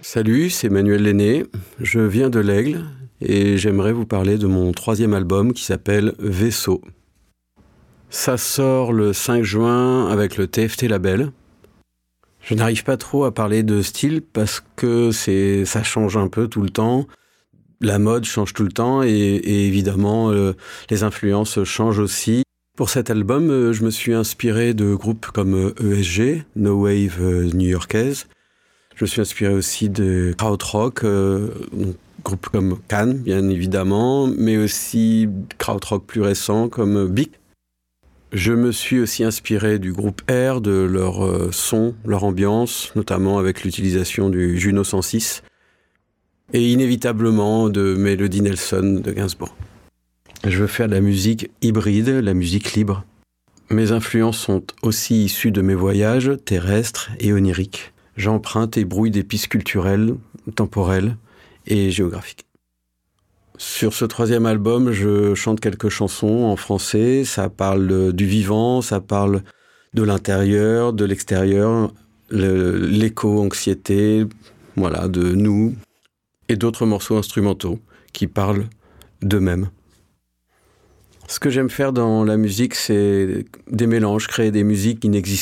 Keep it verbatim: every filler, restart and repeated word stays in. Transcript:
Salut, c'est Manuel Lenné, je viens de l'Aigle et j'aimerais vous parler de mon troisième album qui s'appelle Vaisseau. Ça sort le cinq juin avec le T F T Label. Je n'arrive pas trop à parler de style parce que c'est, ça change un peu tout le temps. La mode change tout le temps et, et évidemment euh, les influences changent aussi. Pour cet album, euh, je me suis inspiré de groupes comme euh, E S G, No Wave euh, new-yorkaise. Je me suis inspiré aussi de krautrock, euh, groupes comme Can, bien évidemment, mais aussi krautrock plus récents comme euh, Bic. Je me suis aussi inspiré du groupe R, de leur euh, son, leur ambiance, notamment avec l'utilisation du Juno cent six, et inévitablement de Melody Nelson de Gainsbourg. Je veux faire de la musique hybride, la musique libre. Mes influences sont aussi issues de mes voyages terrestres et oniriques. J'emprunte et brouille des pistes culturelles, temporelles et géographiques. Sur ce troisième album, je chante quelques chansons en français. Ça parle du vivant, ça parle de l'intérieur, de l'extérieur, le, l'éco-anxiété, voilà, de nous, et d'autres morceaux instrumentaux qui parlent d'eux-mêmes. Ce que j'aime faire dans la musique, c'est des mélanges, créer des musiques qui n'existent